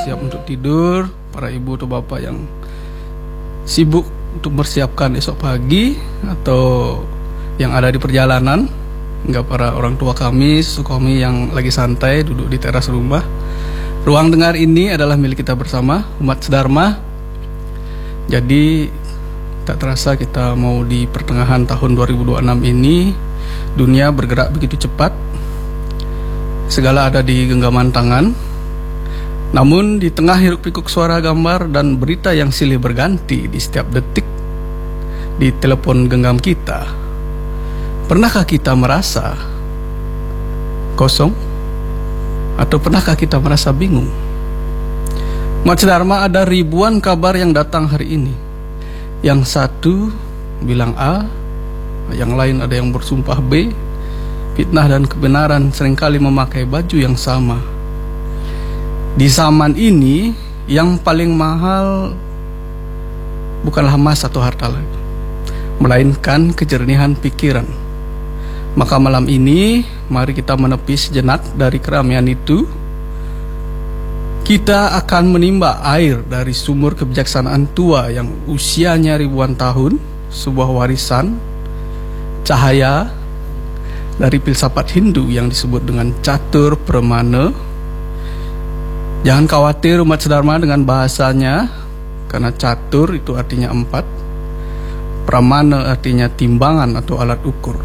siap untuk tidur, para ibu atau bapak yang sibuk untuk mempersiapkan esok pagi, atau yang ada di perjalanan, hingga para orang tua kami, suku kami yang lagi santai duduk di teras rumah. Ruang dengar ini adalah milik kita bersama, umat sedharma. Jadi tak terasa kita mau di pertengahan tahun 2026 ini. Dunia bergerak begitu cepat, segala ada di genggaman tangan. Namun di tengah hiruk pikuk suara gambar dan berita yang silih berganti di setiap detik di telepon genggam kita, pernahkah kita merasa kosong? Atau pernahkah kita merasa bingung? Umat sedharma, ada ribuan kabar yang datang hari ini. Yang satu bilang A, yang lain ada yang bersumpah B. Fitnah dan kebenaran seringkali memakai baju yang sama. Di zaman ini yang paling mahal bukanlah emas atau harta lagi, melainkan kejernihan pikiran. Maka malam ini mari kita menepi sejenak dari keramaian itu. Kita akan menimba air dari sumur kebijaksanaan tua yang usianya ribuan tahun, sebuah warisan cahaya dari filsafat Hindu yang disebut dengan catur pramana. Jangan khawatir umat sedharma dengan bahasanya, karena catur itu artinya 4, pramana artinya timbangan atau alat ukur.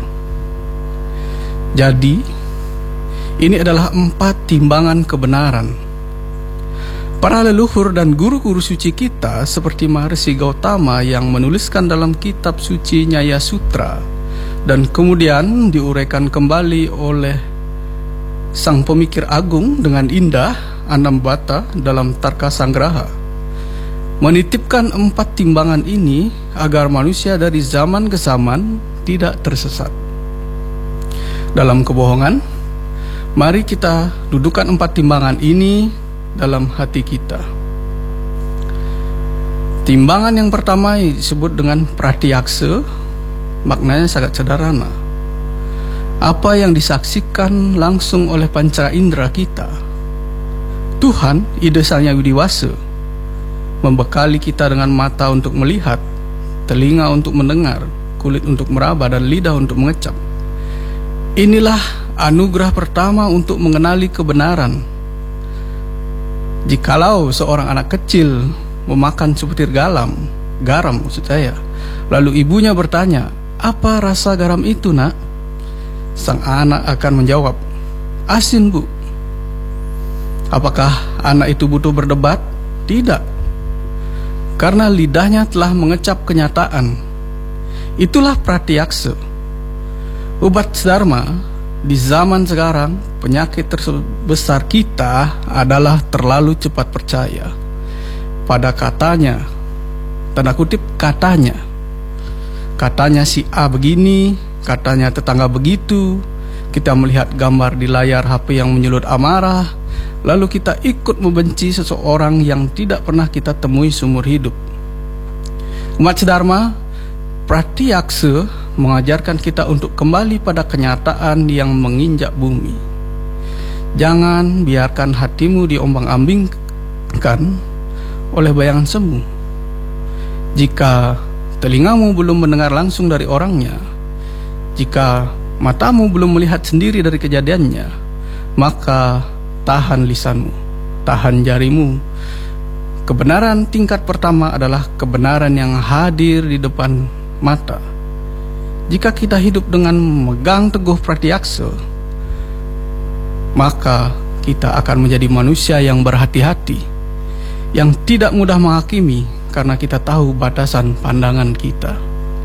Jadi ini adalah 4 timbangan kebenaran. Para leluhur dan guru-guru suci kita seperti Maharishi Gautama yang menuliskan dalam kitab suci Nyaya Sutra dan kemudian diuraikan kembali oleh sang pemikir agung dengan indah, Anambata, dalam Tarka Sanggraha, menitipkan 4 timbangan ini agar manusia dari zaman ke zaman tidak tersesat dalam kebohongan. Mari kita dudukkan 4 timbangan ini dalam hati kita. Timbangan yang pertama disebut dengan pratyaksa. Maknanya sangat sederhana. Apa yang disaksikan langsung oleh pancara indera kita. Tuhan, Ida Sang Hyang Widiwasa, membekali kita dengan mata untuk melihat, telinga untuk mendengar, kulit untuk meraba, dan lidah untuk mengecap. Inilah anugerah pertama untuk mengenali kebenaran. Jikalau seorang anak kecil memakan sebutir garam maksud saya, lalu ibunya bertanya, "Apa rasa garam itu, nak?" Sang anak akan menjawab, "Asin, Bu." Apakah anak itu butuh berdebat? Tidak. Karena lidahnya telah mengecap kenyataan. Itulah pratyaksa. Umat sedharma, di zaman sekarang penyakit terbesar kita adalah terlalu cepat percaya pada katanya, tanda kutip katanya. Katanya si A begini, katanya tetangga begitu. Kita melihat gambar di layar HP yang menyulut amarah, lalu kita ikut membenci seseorang yang tidak pernah kita temui seumur hidup. Umat sedharma, pratyaksa mengajarkan kita untuk kembali pada kenyataan yang menginjak bumi. Jangan biarkan hatimu diombang-ambingkan oleh bayangan semu. Jika telingamu belum mendengar langsung dari orangnya, jika matamu belum melihat sendiri dari kejadiannya, maka tahan lisanmu, tahan jarimu. Kebenaran tingkat pertama adalah kebenaran yang hadir di depan mata. Jika kita hidup dengan memegang teguh pratyaksa, maka kita akan menjadi manusia yang berhati-hati, yang tidak mudah menghakimi karena kita tahu batasan pandangan kita.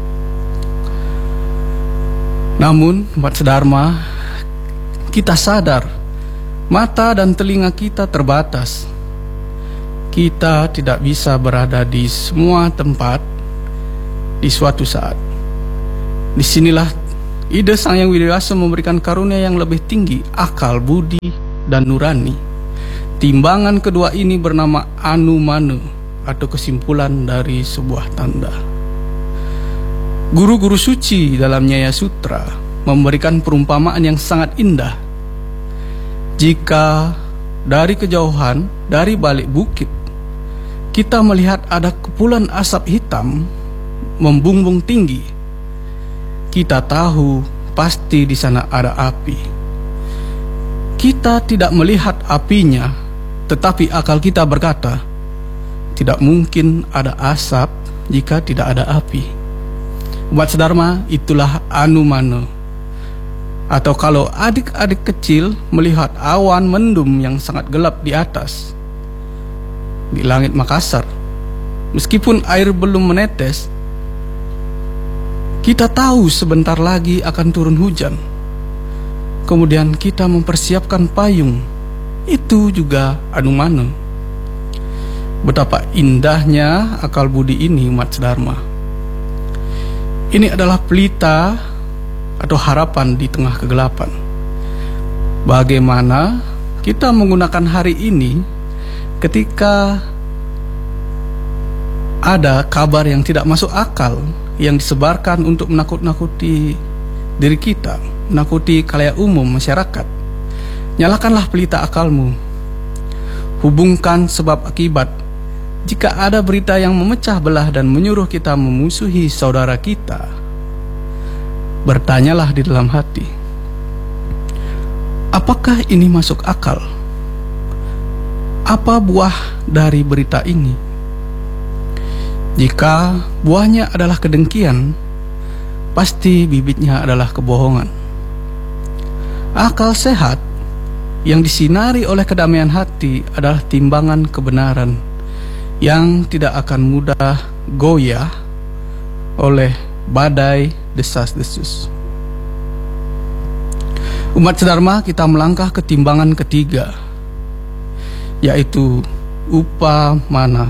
Namun, umat sedharma, kita sadar mata dan telinga kita terbatas. Kita tidak bisa berada di semua tempat di suatu saat. Disinilah Ida Sang Hyang Widiwasa memberikan karunia yang lebih tinggi, akal, budi, dan nurani. Timbangan kedua ini bernama Anumana, atau kesimpulan dari sebuah tanda. Guru-guru suci dalam Nyaya Sutra memberikan perumpamaan yang sangat indah. Jika dari kejauhan, dari balik bukit, kita melihat ada kepulan asap hitam membumbung tinggi. Kita tahu pasti di sana ada api. Kita tidak melihat apinya, tetapi akal kita berkata, tidak mungkin ada asap jika tidak ada api. Umat sedharma, itulah anumana. Atau kalau adik-adik kecil melihat awan mendung yang sangat gelap di atas, di langit Makassar, meskipun air belum menetes, kita tahu sebentar lagi akan turun hujan. Kemudian kita mempersiapkan payung. Itu juga anumana. Betapa indahnya akal budi ini, umat sedharma. Ini adalah pelita atau harapan di tengah kegelapan. Bagaimana kita menggunakan hari ini ketika ada kabar yang tidak masuk akal yang disebarkan untuk menakut-nakuti diri kita, menakuti khalayak umum masyarakat. Nyalakanlah pelita akalmu. Hubungkan sebab akibat. Jika ada berita yang memecah belah dan menyuruh kita memusuhi saudara kita, bertanyalah di dalam hati, apakah ini masuk akal? Apa buah dari berita ini? Jika buahnya adalah kedengkian, pasti bibitnya adalah kebohongan. Akal sehat yang disinari oleh kedamaian hati adalah timbangan kebenaran yang tidak akan mudah goyah oleh badai desas-desus. Umat sedharma, kita melangkah ke timbangan ketiga, yaitu upamana.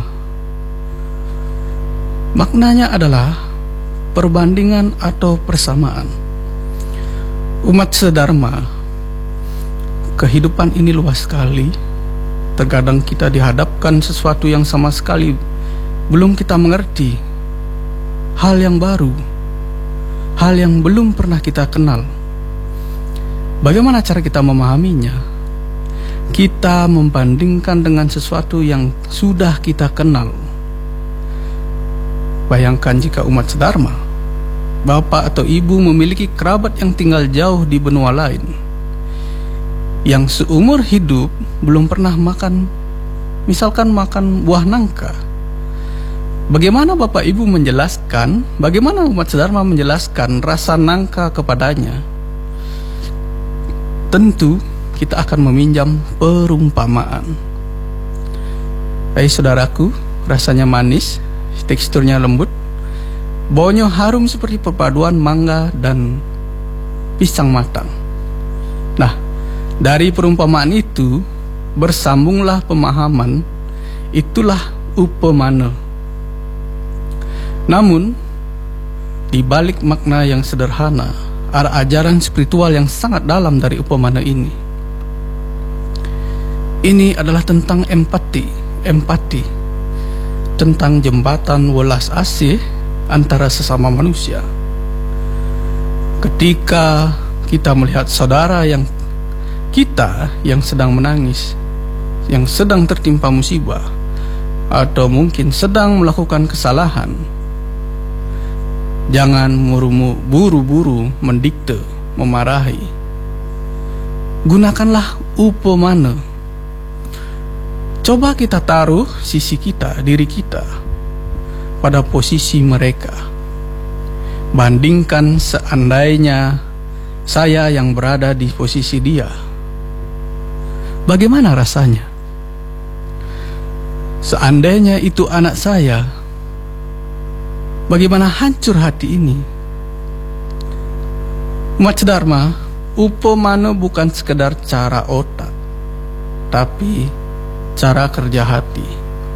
Maknanya adalah perbandingan atau persamaan. Umat sedharma, kehidupan ini luas sekali. Terkadang kita dihadapkan sesuatu yang sama sekali belum kita mengerti, hal yang baru, hal yang belum pernah kita kenal. Bagaimana cara kita memahaminya? Kita membandingkan dengan sesuatu yang sudah kita kenal. Bayangkan jika umat sedharma, bapak atau ibu memiliki kerabat yang tinggal jauh di benua lain, yang seumur hidup belum pernah makan, misalkan makan buah nangka. Bagaimana bapak ibu menjelaskan, bagaimana umat sedharma menjelaskan rasa nangka kepadanya? Tentu kita akan meminjam perumpamaan. Hai saudaraku, rasanya manis, teksturnya lembut, baunya harum seperti perpaduan mangga dan pisang matang. Nah, dari perumpamaan itu bersambunglah pemahaman, itulah upamana. Namun, di balik makna yang sederhana, ada ajaran spiritual yang sangat dalam dari upamana ini. Ini adalah tentang empati, tentang jembatan welas asih antara sesama manusia. Ketika kita melihat saudara kita yang sedang menangis, yang sedang tertimpa musibah, atau mungkin sedang melakukan kesalahan, jangan buru-buru mendikte, memarahi. Gunakanlah upamana. Coba kita taruh sisi kita, diri kita, pada posisi mereka. Bandingkan seandainya saya yang berada di posisi dia. Bagaimana rasanya? Seandainya itu anak saya, bagaimana hancur hati ini? Umat sedharma, upamana bukan sekedar cara otak, tapi cara kerja hati.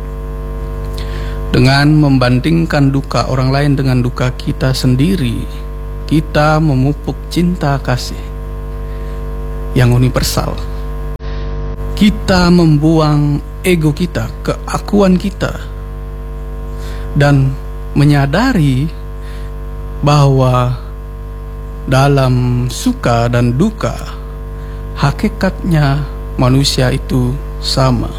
Dengan membandingkan duka orang lain dengan duka kita sendiri, kita memupuk cinta kasih yang universal. Kita membuang ego kita, keakuan kita, dan menyadari bahwa dalam suka dan duka, hakikatnya manusia itu sama.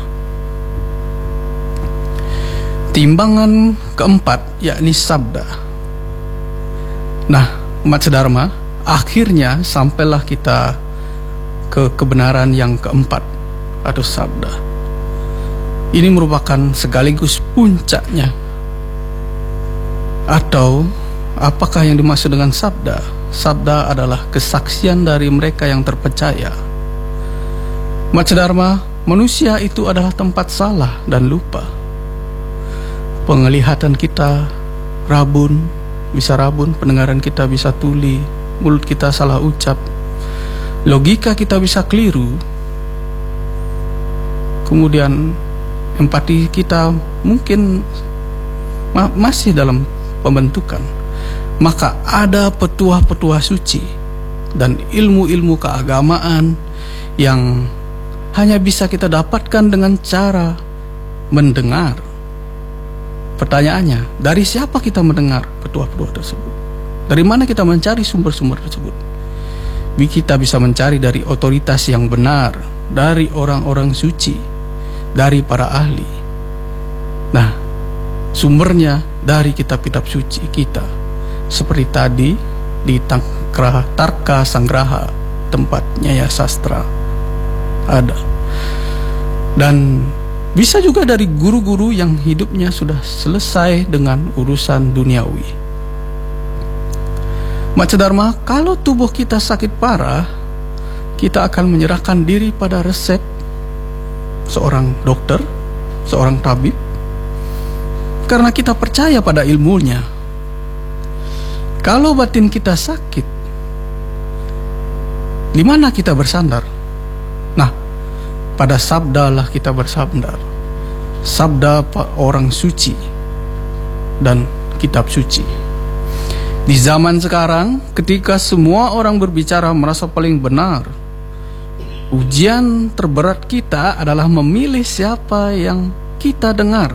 Timbangan keempat yakni sabda. Nah, umat sedharma, akhirnya sampailah kita ke kebenaran yang keempat atau sabda. Ini merupakan sekaligus puncaknya. Atau apakah yang dimaksud dengan sabda? Sabda adalah kesaksian dari mereka yang terpercaya. Umat sedharma, manusia itu adalah tempat salah dan lupa. Penglihatan kita bisa rabun, pendengaran kita bisa tuli, mulut kita salah ucap, logika kita bisa keliru, kemudian empati kita mungkin masih dalam pembentukan. Maka ada petuah-petuah suci dan ilmu-ilmu keagamaan yang hanya bisa kita dapatkan dengan cara mendengar. Pertanyaannya, dari siapa kita mendengar petuah-petuah tersebut? Dari mana kita mencari sumber-sumber tersebut? Kita bisa mencari dari otoritas yang benar, dari orang-orang suci, dari para ahli. Nah, sumbernya dari kitab-kitab suci kita. Seperti tadi di Tarka Sanggraha, tempat Nyaya Sastra ada. Dan bisa juga dari guru-guru yang hidupnya sudah selesai dengan urusan duniawi. Umat sedharma, kalau tubuh kita sakit parah, kita akan menyerahkan diri pada resep seorang dokter, seorang tabib, karena kita percaya pada ilmunya. Kalau batin kita sakit, di mana kita bersandar? Nah, pada sabda lah kita bersandar. Sabda orang suci dan kitab suci. Di zaman sekarang, ketika semua orang berbicara merasa paling benar, ujian terberat kita adalah memilih siapa yang kita dengar.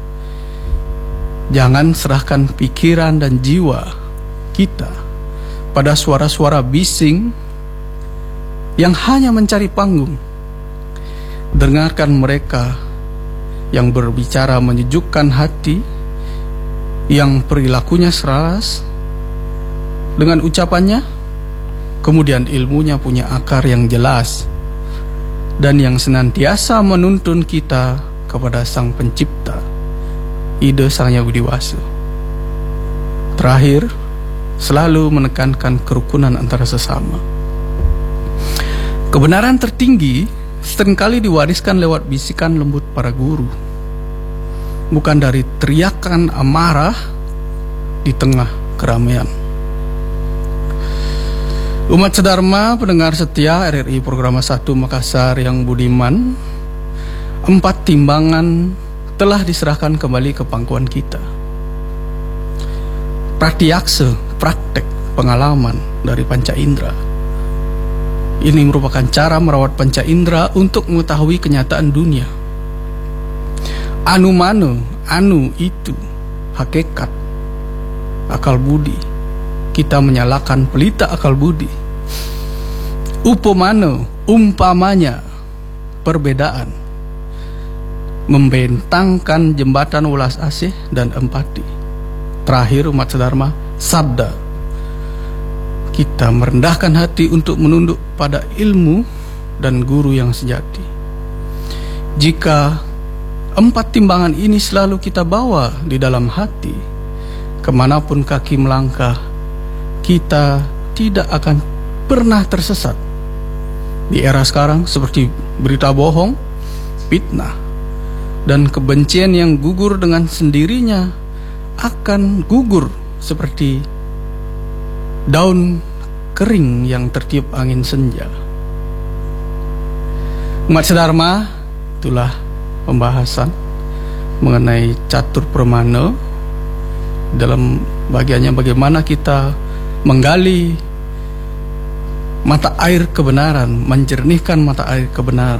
Jangan serahkan pikiran dan jiwa kita pada suara-suara bising yang hanya mencari panggung. Dengarkan mereka yang berbicara menyejukkan hati, yang perilakunya seraras dengan ucapannya, kemudian ilmunya punya akar yang jelas, dan yang senantiasa menuntun kita kepada Sang Pencipta, Ide Sang Hyang Widi Wasu. Terakhir, selalu menekankan kerukunan antara sesama. Kebenaran tertinggi seringkali diwariskan lewat bisikan lembut para guru, bukan dari teriakan amarah di tengah keramaian. Umat sedharma, pendengar setia RRI Programa 1 Makassar yang budiman, 4 timbangan telah diserahkan kembali ke pangkuan kita. Pratyaksa, praktek, pengalaman dari panca indera. Ini merupakan cara merawat panca indera untuk mengetahui kenyataan dunia. Anumano, anu itu, hakikat, akal budi. Kita menyalakan pelita akal budi. Upamano, umpamanya, perbedaan. Membentangkan jembatan welas asih dan empati. Terakhir, umat sedharma, sabda. Kita merendahkan hati untuk menunduk pada ilmu dan guru yang sejati. Jika 4 timbangan ini selalu kita bawa di dalam hati, kemanapun kaki melangkah, kita tidak akan pernah tersesat. Di era sekarang, seperti berita bohong, fitnah, dan kebencian yang gugur dengan sendirinya akan gugur seperti daun kering yang tertiup angin senja. Umat sedharma, itulah pembahasan mengenai catur pramana dalam bagiannya bagaimana kita menggali mata air kebenaran, menjernihkan mata air kebenaran.